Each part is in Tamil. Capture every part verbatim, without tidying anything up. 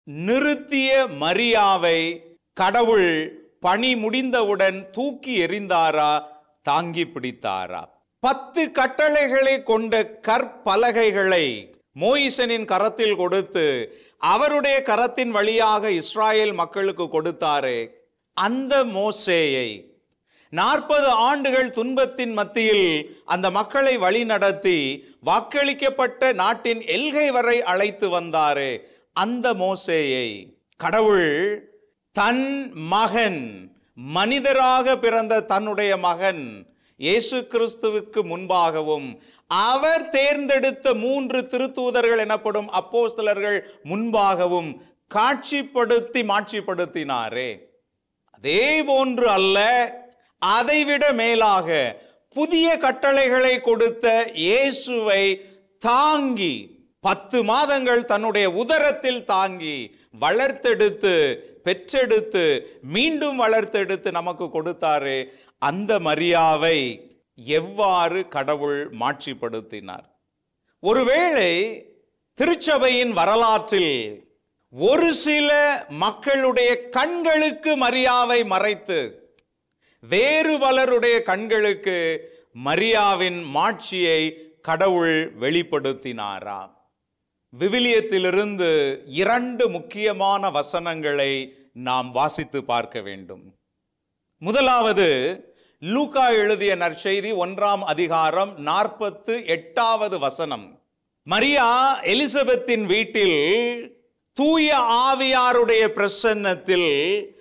நிறுத்திய மரியாவை கடவுள் பணி முடிந்தவுடன் தூக்கி எறிந்தாரா, தாங்கி பிடித்தாரா? பத்து கட்டளைகளை கொண்ட கற்பலகைகளை மோயிசனின் கரத்தில் கொடுத்து அவருடைய கரத்தின் வழியாக இஸ்ராயேல் மக்களுக்கு கொடுத்தாரே, அந்த மோசேயை நாற்பது ஆண்டுகள் துன்பத்தின் மத்தியில் அந்த மக்களை வழி நடத்தி வாக்களிக்கப்பட்ட நாட்டின் எல்கை வரை அழைத்து வந்தாரே, அந்த மோசேயை கடவுள் தன் மகன், மனிதராக பிறந்த தன்னுடைய மகன் இயேசு கிறிஸ்துவுக்கு முன்பாகவும் அவர் தேர்ந்தெடுத்த மூன்று திருத்தூதர்கள் எனப்படும் அப்போஸ்தலர்கள் முன்பாகவும் காட்சிப்படுத்தி மாட்சிப்படுத்தினாரே, அதே போன்று அல்ல, அதைவிட மேலாக புதிய கட்டளைகளை கொடுத்த இயேசுவை தாங்கி பத்து மாதங்கள் தன்னுடைய உதரத்தில் தாங்கி வளர்த்தெடுத்து பெற்றெடுத்து மீண்டும் வளர்த்தெடுத்து நமக்கு கொடுத்தாரு. அந்த மரியாவை எவ்வாறு கடவுள் மாட்சிப்படுத்தினார்? ஒருவேளை திருச்சபையின் வரலாற்றில் ஒரு சில மக்களுடைய கண்களுக்கு மரியாவை மறைத்து வேறு பலருடைய கண்களுக்கு மரியாவின் மாட்சியை கடவுள் வெளிப்படுத்தினாரா? விவிலியத்திலிருந்து இரண்டு முக்கியமான வசனங்களை நாம் வாசித்து பார்க்க வேண்டும். முதலாவது லூக்கா எழுதிய நற்செய்தி ஒன்றாம் அதிகாரம் நாற்பத்து எட்டாவது வசனம். மரியா எலிசபெத்தின் வீட்டில் தூய ஆவியாருடைய பிரசன்னத்தில்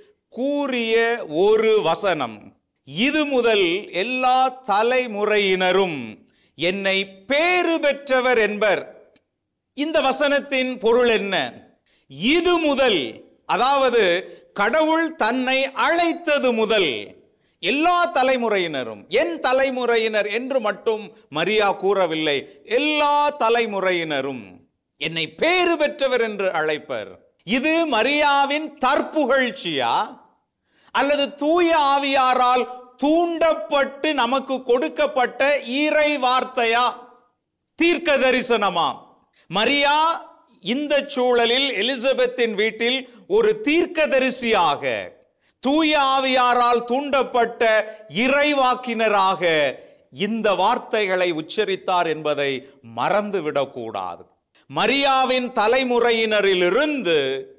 கூறிய ஒரு வசனம், இது முதல் எல்லா தலைமுறையினரும் என்னை பேறு பெற்றவர் என்பர். இந்த வசனத்தின் பொருள் என்ன? இது முதல், அதாவது கடவுள் தன்னை அழைத்தது முதல் எல்லா தலைமுறையினரும், என் தலைமுறையினர் என்று மட்டும் மரியா கூறவில்லை, எல்லா தலைமுறையினரும் என்னை பேறு பெற்றவர் என்று அழைப்பர். இது மரியாவின் தற்புகழ்ச்சியா அல்லது தூய ஆவியாரால் தூண்டப்பட்டு நமக்கு கொடுக்கப்பட்ட இறை வார்த்தையா, தீர்க்க தரிசனமா? மரியா இந்த சூழலில் எலிசபெத்தின் வீட்டில் ஒரு தீர்க்கதரிசியாக, தூய ஆவியாரால் தூண்டப்பட்ட இறைவாக்கினராக இந்த வார்த்தைகளை உச்சரித்தார் என்பதை மறந்துவிடக்கூடாது. மரியாவின் தலைமுறையினரிலிருந்து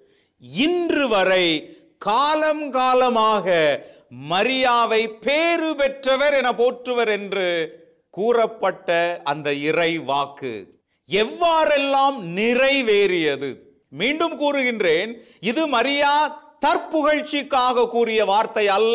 இன்று வரை காலம் காலமாக மரியாவை பேறு பெற்றவர் என போற்றுவர் என்று கூறப்பட்ட அந்த இறை வாக்கு எவ்வாறெல்லாம் நிறைவேறியது? மீண்டும் கூறுகின்றேன், இது மரியா தற்புகழ்ச்சிக்காக கூறிய வார்த்தை அல்ல.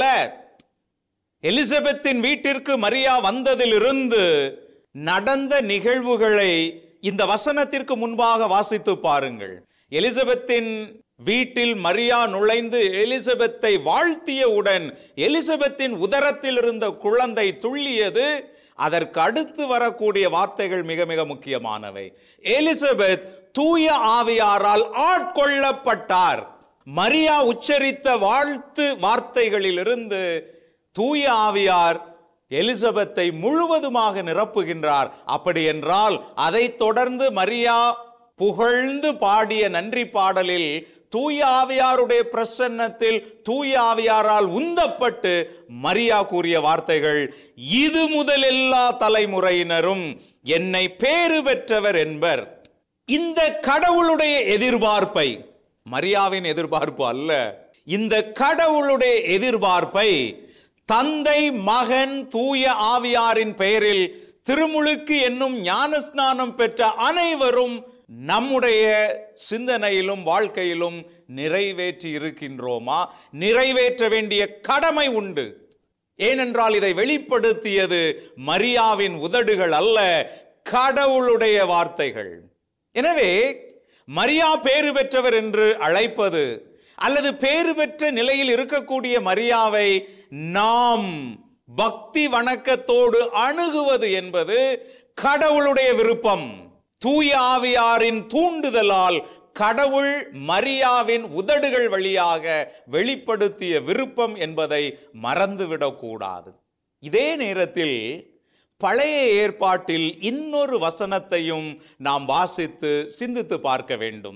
எலிசபெத்தின் வீட்டிற்கு மரியா வந்ததிலிருந்து நடந்த நிகழ்வுகளை இந்த வசனத்திற்கு முன்பாக வாசித்து பாருங்கள். எலிசபெத்தின் வீட்டில் மரியா நுழைந்து எலிசபெத்தை வாழ்த்தியவுடன் எலிசபெத்தின் உதரத்தில் இருந்த குழந்தை துள்ளியது. அதற்கு அடுத்து வரக்கூடிய வார்த்தைகள் மிக மிக முக்கியமானவை. எலிசபெத் தூய ஆவியாரால் ஆட்கொள்ளப்பட்டார். மரியா உச்சரித்த வாழ்த்து வார்த்தைகளிலிருந்து தூய ஆவியார் எலிசபெத்தை முழுவதுமாக நிரப்புகின்றார். அப்படி என்றால் அதைத் தொடர்ந்து மரியா புகழ்ந்து பாடிய நன்றி பாடலில் தூய ஆவியாருடைய பிரசன்னத்தில் தூய ஆவியாரால் உந்தப்பட்டு மரியா கூறிய வார்த்தைகள், இது முதல் எல்லா தலைமுறையினரும் என்னை பேறு பெற்றவர் என்பர். இந்த கடவுளுடைய எதிர்பார்ப்பை, மரியாவின் எதிர்பார்ப்பு அல்ல, இந்த கடவுளுடைய எதிர்பார்ப்பை தந்தை மகன் தூய ஆவியாரின் பெயரில் திருமுழுக்கு என்னும் ஞானஸ்நானம் பெற்ற அனைவரும் நம்முடைய சிந்தனையிலும் வாழ்க்கையிலும் நிறைவேற்றி இருக்கின்றோமா? நிறைவேற்ற வேண்டிய கடமை உண்டு. ஏனென்றால் இதை வெளிப்படுத்தியது மரியாவின் உதடுகள் அல்ல, கடவுளுடைய வார்த்தைகள். எனவே மரியா பேறு பெற்றவர் என்று அழைப்பது அல்லது பேறு பெற்ற நிலையில் இருக்கக்கூடிய மரியாவை நாம் பக்தி வணக்கத்தோடு அணுகுவது என்பது கடவுளுடைய விருப்பம். தூய ஆவியாரின் தூண்டுதலால் கடவுள் மரியாவின் உதடுகள் வழியாக வெளிப்படுத்திய விருப்பம் என்பதை மறந்துவிடக்கூடாது. இதே நேரத்தில் பழைய ஏற்பாட்டில் இன்னொரு வசனத்தையும் நாம் வாசித்து சிந்தித்து பார்க்க வேண்டும்.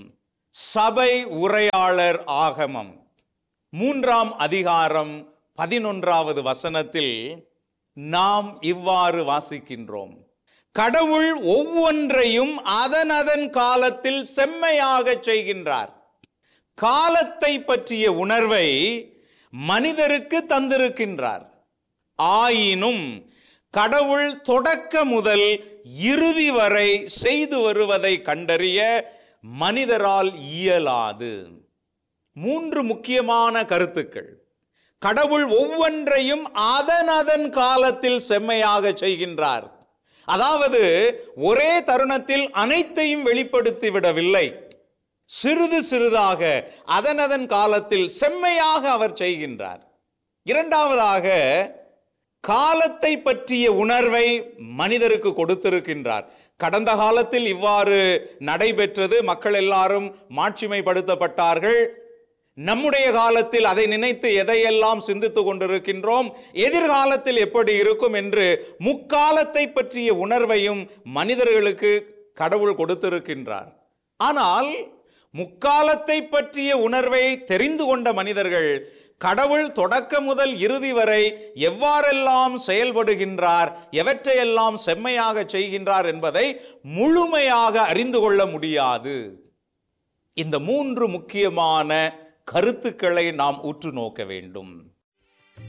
சபை உரையாளர் ஆகமம் மூன்றாம் அதிகாரம் பதினொன்றாவது வசனத்தில் நாம் இவ்வாறு வாசிக்கின்றோம். கடவுள் ஒவ்வொன்றையும் அதன் அதன் காலத்தில் செம்மையாக செய்கின்றார். காலத்தை பற்றிய உணர்வை மனிதருக்கு தந்திருக்கின்றார். ஆயினும் கடவுள் தொடக்க முதல் இறுதி வரை செய்து வருவதை கண்டறிய மனிதரால் இயலாது. மூன்று முக்கியமான கருத்துக்கள். கடவுள் ஒவ்வொன்றையும் அதன் அதன் காலத்தில் செம்மையாக செய்கின்றார். அதாவது ஒரே தருணத்தில் அனைத்தையும் வெளிப்படுத்தி விடவில்லை. சிறிது சிறிதாக அதன் அதன் காலத்தில் செம்மையாக அவர் செய்கின்றார். இரண்டாவதாக, காலத்தை பற்றிய உணர்வை மனிதருக்கு கொடுத்திருக்கின்றார். கடந்த காலத்தில் இவ்வாறு நடைபெற்றது, மக்கள் எல்லாரும் மாட்சிமைப்படுத்தப்பட்டார்கள். நம்முடைய காலத்தில் அதை நினைத்து எதையெல்லாம் சிந்தித்துக் கொண்டிருக்கின்றோம், எதிர்காலத்தில் எப்படி இருக்கும் என்று முக்காலத்தை பற்றிய உணர்வையும் மனிதர்களுக்கு கடவுள் கொடுத்திருக்கின்றார். ஆனால் முக்காலத்தை பற்றிய உணர்வை தெரிந்து கொண்ட மனிதர்கள் கடவுள் தொடக்க முதல் இறுதி வரை எவ்வாறெல்லாம் செயல்படுகின்றார், எவற்றையெல்லாம் செம்மையாக செய்கின்றார் என்பதை முழுமையாக அறிந்து கொள்ள முடியாது. இந்த மூன்று முக்கியமான கருத்துக்களை நாம் உற்று நோக்க வேண்டும்.